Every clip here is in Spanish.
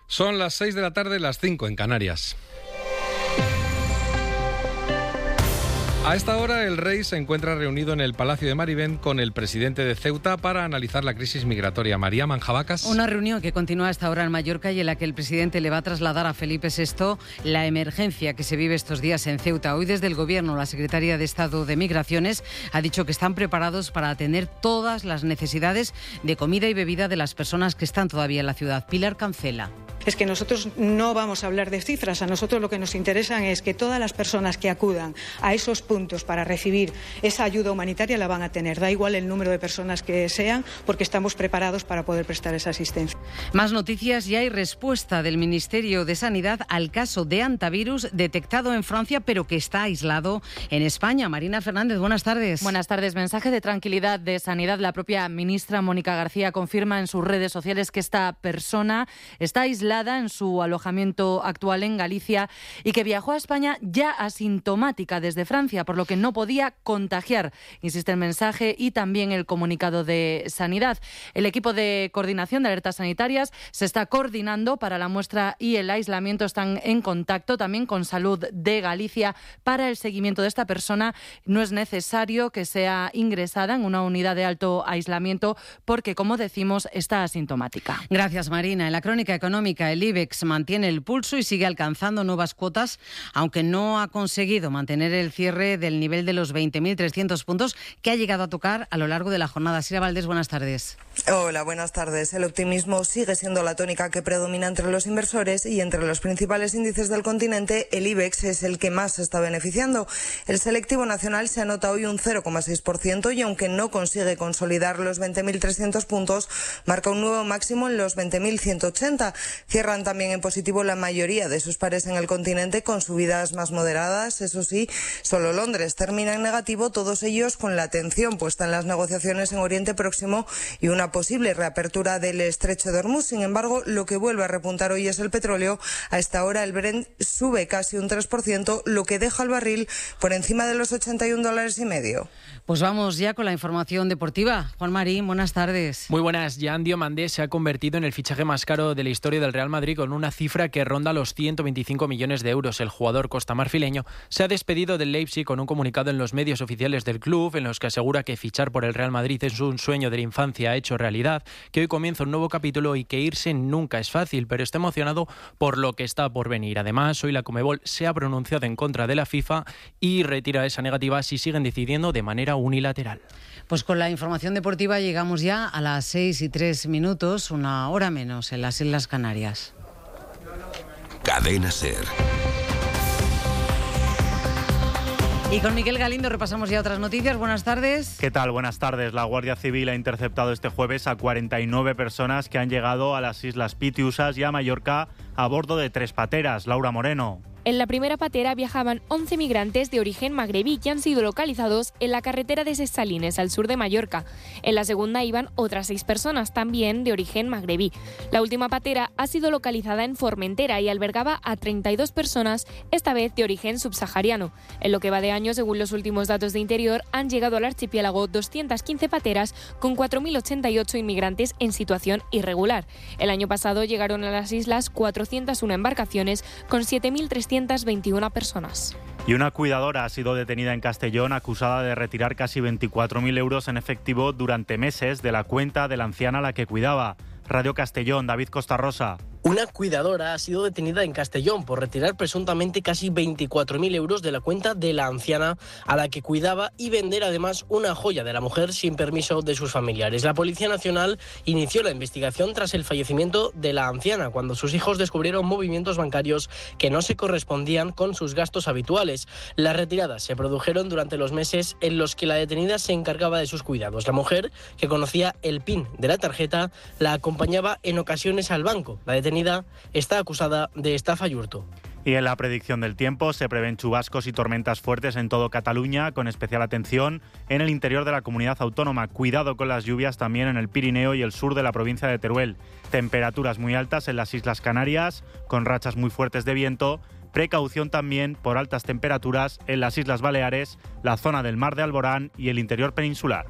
Son las 6 de la tarde, las 5 en Canarias. A esta hora el rey se encuentra reunido en el Palacio de Marivent con el presidente de Ceuta para analizar la crisis migratoria. María Manjabacas. Una reunión que continúa hasta ahora en Mallorca y en la que el presidente le va a trasladar a Felipe VI la emergencia que se vive estos días en Ceuta. Hoy desde el Gobierno la secretaria de Estado de Migraciones ha dicho que están preparados para atender todas las necesidades de comida y bebida de las personas que están todavía en la ciudad. Pilar Cancela. Es que nosotros no vamos a hablar de cifras, a nosotros lo que nos interesa es que todas las personas que acudan a esos puntos para recibir esa ayuda humanitaria la van a tener, da igual el número de personas que sean, porque estamos preparados para poder prestar esa asistencia. Más noticias, ya hay respuesta del Ministerio de Sanidad al caso de hantavirus detectado en Francia, pero que está aislado en España. Marina Fernández, buenas tardes. Buenas tardes. Mensaje de tranquilidad de Sanidad. La propia ministra Mónica García confirma en sus redes sociales que esta persona está aislada en su alojamiento actual en Galicia y que viajó a España ya asintomática desde Francia, por lo que no podía contagiar. Insiste el mensaje y también el comunicado de Sanidad. El equipo de coordinación de alertas sanitarias se está coordinando para la muestra y el aislamiento. Están en contacto también con Salud de Galicia para el seguimiento de esta persona. No es necesario que sea ingresada en una unidad de alto aislamiento porque, como decimos, está asintomática. Gracias, Marina. En la crónica económica, el IBEX mantiene el pulso y sigue alcanzando nuevas cotas, aunque no ha conseguido mantener el cierre del nivel de los 20.300 puntos que ha llegado a tocar a lo largo de la jornada. Sira Valdés, buenas tardes. Hola, buenas tardes. El optimismo sigue siendo la tónica que predomina entre los inversores y entre los principales índices del continente, el IBEX es el que más se está beneficiando. El selectivo nacional se anota hoy un 0,6% y aunque no consigue consolidar los 20.300 puntos, marca un nuevo máximo en los 20.180. Cierran también en positivo la mayoría de sus pares en el continente con subidas más moderadas. Eso sí, solo Londres termina en negativo, todos ellos con la atención puesta en las negociaciones en Oriente Próximo y una posible reapertura del estrecho de Hormuz. Sin embargo, lo que vuelve a repuntar hoy es el petróleo. A esta hora el Brent sube casi un 3%, lo que deja el barril por encima de los $81,50. Pues vamos ya con la información deportiva. Juan Marín, buenas tardes. Muy buenas. Jan Diomandé se ha convertido en el fichaje más caro de la historia del Real Madrid con una cifra que ronda los 125 millones de euros. El jugador costamarfileño se ha despedido del Leipzig con un comunicado en los medios oficiales del club en los que asegura que fichar por el Real Madrid es un sueño de la infancia hecho realidad, que hoy comienza un nuevo capítulo y que irse nunca es fácil, pero está emocionado por lo que está por venir. Además, hoy la Conmebol se ha pronunciado en contra de la FIFA y retira esa negativa si siguen decidiendo de manera unilateral. Pues con la información deportiva llegamos ya a las 6:03, una hora menos en las Islas Canarias. Cadena SER. Y con Miguel Galindo repasamos ya otras noticias. Buenas tardes. ¿Qué tal? Buenas tardes. La Guardia Civil ha interceptado este jueves a 49 personas que han llegado a las Islas Pitiusas y a Mallorca a bordo de 3 pateras. Laura Moreno. En la primera patera viajaban 11 migrantes de origen magrebí que han sido localizados en la carretera de Ses Salines, al sur de Mallorca. En la segunda iban otras 6 personas, también de origen magrebí. La última patera ha sido localizada en Formentera y albergaba a 32 personas, esta vez de origen subsahariano. En lo que va de año, según los últimos datos de Interior, han llegado al archipiélago 215 pateras con 4.088 inmigrantes en situación irregular. El año pasado llegaron a las islas 401 embarcaciones con 7.321 personas. Y una cuidadora ha sido detenida en Castellón acusada de retirar casi 24.000 euros en efectivo durante meses de la cuenta de la anciana a la que cuidaba. Radio Castellón, David Costarrosa. Una cuidadora ha sido detenida en Castellón por retirar presuntamente casi 24.000 euros de la cuenta de la anciana a la que cuidaba y vender además una joya de la mujer sin permiso de sus familiares. La Policía Nacional inició la investigación tras el fallecimiento de la anciana, cuando sus hijos descubrieron movimientos bancarios que no se correspondían con sus gastos habituales. Las retiradas se produjeron durante los meses en los que la detenida se encargaba de sus cuidados. La mujer, que conocía el PIN de la tarjeta, la acompañaba en ocasiones al banco. La detenida está acusada de estafa y hurto. Y en la predicción del tiempo se prevén chubascos y tormentas fuertes en todo Cataluña, con especial atención en el interior de la comunidad autónoma. Cuidado con las lluvias también en el Pirineo y el sur de la provincia de Teruel. Temperaturas muy altas en las Islas Canarias, con rachas muy fuertes de viento. Precaución también por altas temperaturas en las Islas Baleares, la zona del Mar de Alborán y el interior peninsular.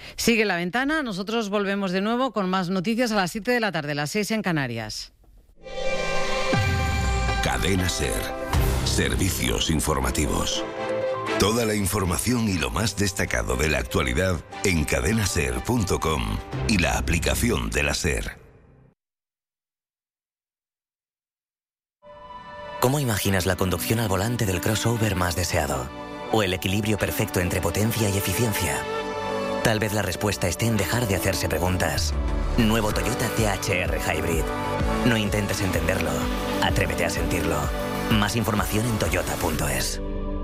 Sigue La Ventana, nosotros volvemos de nuevo con más noticias a las 7 de la tarde, las 6 en Canarias. Cadena SER. Servicios informativos. Toda la información y lo más destacado de la actualidad en cadenaser.com y la aplicación de la SER. ¿Cómo imaginas la conducción al volante del crossover más deseado? ¿O el equilibrio perfecto entre potencia y eficiencia? Tal vez la respuesta esté en dejar de hacerse preguntas. Nuevo Toyota CHR Hybrid. No intentes entenderlo. Atrévete a sentirlo. Más información en toyota.es.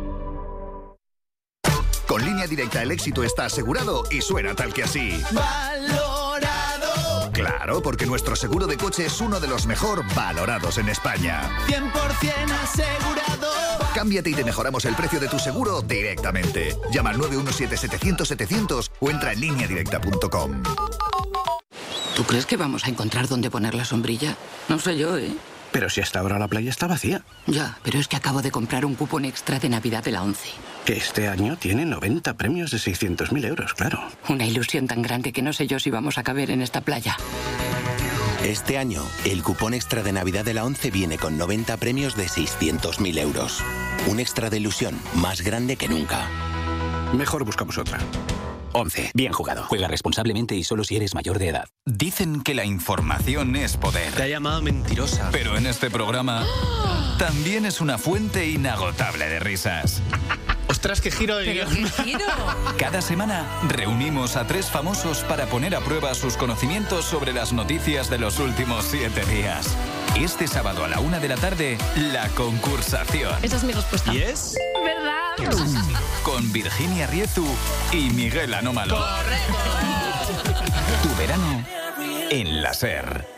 Con Línea Directa el éxito está asegurado y suena tal que así. ¡Valorado! Claro, porque nuestro seguro de coche es uno de los mejor valorados en España. 100% asegurado. Cámbiate y te mejoramos el precio de tu seguro directamente. Llama al 917-700-700 o entra en lineadirecta.com. ¿Tú crees que vamos a encontrar dónde poner la sombrilla? No sé yo, ¿eh? Pero si hasta ahora la playa está vacía. Ya, pero es que acabo de comprar un cupón extra de Navidad de la ONCE. Que este año tiene 90 premios de 600.000 euros, claro. Una ilusión tan grande que no sé yo si vamos a caber en esta playa. Este año, el cupón extra de Navidad de la ONCE viene con 90 premios de 600.000 euros. Un extra de ilusión más grande que nunca. Mejor buscamos otra. 11. Bien jugado. Juega responsablemente y solo si eres mayor de edad. Dicen que la información es poder. Te ha llamado mentirosa. Pero en este programa también es una fuente inagotable de risas. ¡Ostras, qué giro de guión! ¿Pero qué giro? Cada semana reunimos a 3 famosos para poner a prueba sus conocimientos sobre las noticias de los últimos 7 días. Este sábado a la 1 de la tarde, La Concursación. Esa es mi respuesta. ¿Y es? ¿Verdad? Con Virginia Riezu y Miguel Anómalo. ¡Correcto! Tu verano en la SER.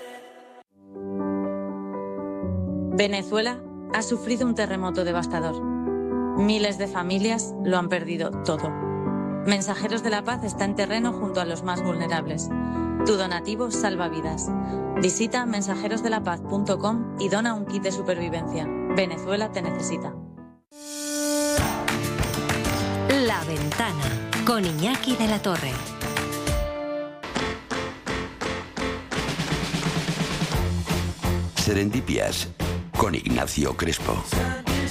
Venezuela ha sufrido un terremoto devastador. Miles de familias lo han perdido todo. Mensajeros de la Paz está en terreno junto a los más vulnerables. Tu donativo salva vidas. Visita mensajerosdelapaz.com y dona un kit de supervivencia. Venezuela te necesita. La Ventana, con Iñaki de la Torre. Serendipias, con Ignacio Crespo.